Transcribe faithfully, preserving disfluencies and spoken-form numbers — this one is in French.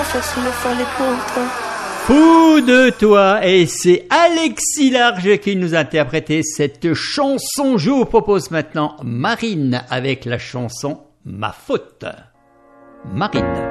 facile de faire les pauvres, toi. Fou de toi, et c'est Alexis Large qui nous a interprété cette chanson. Je vous propose maintenant Marine avec la chanson Ma faute. Marine.